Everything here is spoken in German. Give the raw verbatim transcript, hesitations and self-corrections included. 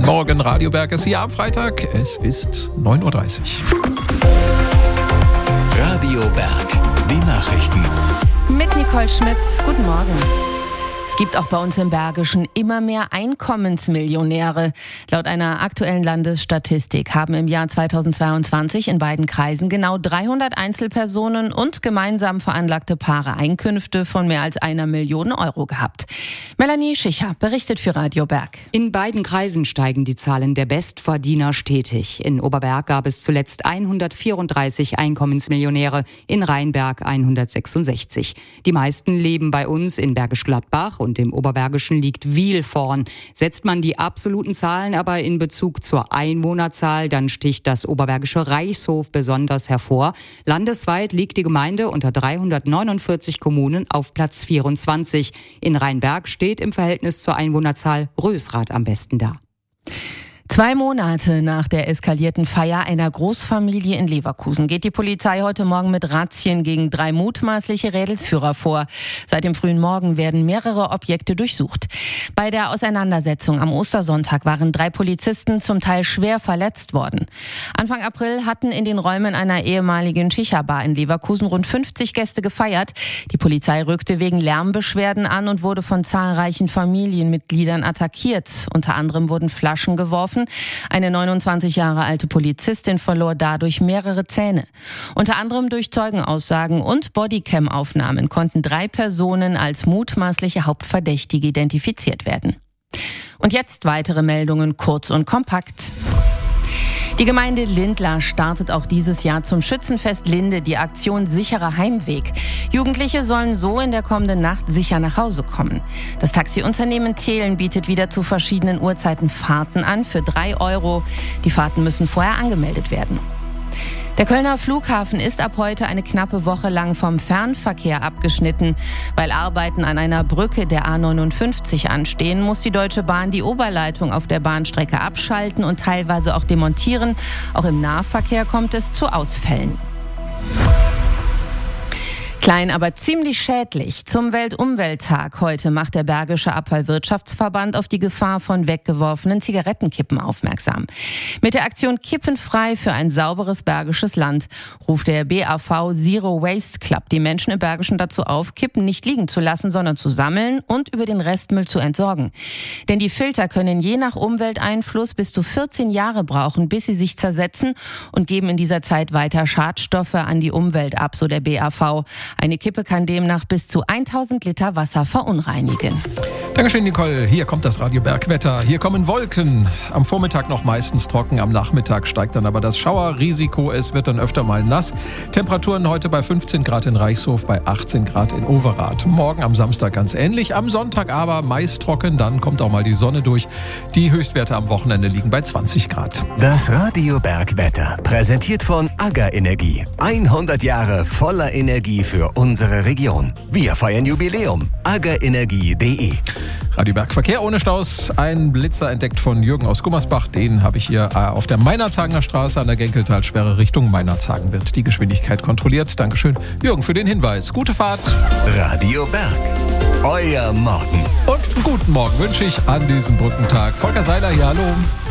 Guten Morgen, Radio Berg ist hier am Freitag. Es ist neun Uhr dreißig. Radio Berg, die Nachrichten. Mit Nicole Schmitz. Guten Morgen. Es gibt auch bei uns im Bergischen immer mehr Einkommensmillionäre. Laut einer aktuellen Landesstatistik haben im Jahr zweitausendzweiundzwanzig in beiden Kreisen genau dreihundert Einzelpersonen und gemeinsam veranlagte Paare Einkünfte von mehr als einer Million Euro gehabt. Melanie Schicher berichtet für Radio Berg. In beiden Kreisen steigen die Zahlen der Bestverdiener stetig. In Oberberg gab es zuletzt hundertvierunddreißig Einkommensmillionäre, in Rheinberg hundertsechsundsechzig. Die meisten leben bei uns in Bergisch Gladbach und im Oberbergischen liegt Wiel vorn. Setzt man die absoluten Zahlen aber in Bezug zur Einwohnerzahl, dann sticht das Oberbergische Reichshof besonders hervor. Landesweit liegt die Gemeinde unter dreihundertneunundvierzig Kommunen auf Platz vierundzwanzig. In Rheinberg steht im Verhältnis zur Einwohnerzahl Rösrath am besten da. Zwei Monate nach der eskalierten Feier einer Großfamilie in Leverkusen geht die Polizei heute Morgen mit Razzien gegen drei mutmaßliche Rädelsführer vor. Seit dem frühen Morgen werden mehrere Objekte durchsucht. Bei der Auseinandersetzung am Ostersonntag waren drei Polizisten zum Teil schwer verletzt worden. Anfang April hatten in den Räumen einer ehemaligen Chicha-Bar in Leverkusen rund fünfzig Gäste gefeiert. Die Polizei rückte wegen Lärmbeschwerden an und wurde von zahlreichen Familienmitgliedern attackiert. Unter anderem wurden Flaschen geworfen. Eine neunundzwanzig Jahre alte Polizistin verlor dadurch mehrere Zähne. Unter anderem durch Zeugenaussagen und Bodycam-Aufnahmen konnten drei Personen als mutmaßliche Hauptverdächtige identifiziert werden. Und jetzt weitere Meldungen kurz und kompakt. Die Gemeinde Lindlar startet auch dieses Jahr zum Schützenfest Linde die Aktion Sicherer Heimweg. Jugendliche sollen so in der kommenden Nacht sicher nach Hause kommen. Das Taxiunternehmen Thelen bietet wieder zu verschiedenen Uhrzeiten Fahrten an für drei Euro. Die Fahrten müssen vorher angemeldet werden. Der Kölner Flughafen ist ab heute eine knappe Woche lang vom Fernverkehr abgeschnitten. Weil Arbeiten an einer Brücke der A neunundfünfzig anstehen, muss die Deutsche Bahn die Oberleitung auf der Bahnstrecke abschalten und teilweise auch demontieren. Auch im Nahverkehr kommt es zu Ausfällen. Klein, aber ziemlich schädlich. Zum Weltumwelttag heute macht der Bergische Abfallwirtschaftsverband auf die Gefahr von weggeworfenen Zigarettenkippen aufmerksam. Mit der Aktion Kippenfrei für ein sauberes bergisches Land ruft der B A V Zero Waste Club die Menschen im Bergischen dazu auf, Kippen nicht liegen zu lassen, sondern zu sammeln und über den Restmüll zu entsorgen. Denn die Filter können je nach Umwelteinfluss bis zu vierzehn Jahre brauchen, bis sie sich zersetzen und geben in dieser Zeit weiter Schadstoffe an die Umwelt ab, so der B A V. Eine Kippe kann demnach bis zu tausend Liter Wasser verunreinigen. Dankeschön, Nicole. Hier kommt das Radio Bergwetter. Hier kommen Wolken. Am Vormittag noch meistens trocken, am Nachmittag steigt dann aber das Schauerrisiko. Es wird dann öfter mal nass. Temperaturen heute bei fünfzehn Grad in Reichshof, bei achtzehn Grad in Overath. Morgen am Samstag ganz ähnlich, am Sonntag aber meist trocken, dann kommt auch mal die Sonne durch. Die Höchstwerte am Wochenende liegen bei zwanzig Grad. Das Radio Bergwetter, präsentiert von Agger Energie. hundert Jahre voller Energie für unsere Region. Wir feiern Jubiläum. aggerenergie punkt de. Radio Berg Verkehr ohne Staus. Ein Blitzer entdeckt von Jürgen aus Gummersbach. Den habe ich hier auf der Meinerzhagener Straße an der Genkeltalsperre Richtung Meinerzhagen wird die Geschwindigkeit kontrolliert. Dankeschön, Jürgen, für den Hinweis. Gute Fahrt. Radio Berg, euer Morgen. Und einen guten Morgen wünsche ich an diesem Brückentag. Volker Seiler, hier, hallo.